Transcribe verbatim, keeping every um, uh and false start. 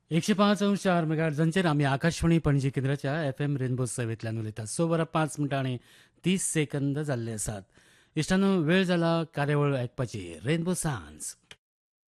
एकशे पाच अंश चार मेगाहर्ट्झांचेर आमी आकाशवाणी पणजी केंद्राच्या एफ एम रेनबो सेवेंतल्यान उलयतात. स वरां पांच मिनटां आनी तीस सेकंद जाल्ले आसात. इश्टानो वेळ जाला कार्यावळ आयकपाची रेनबो सांज.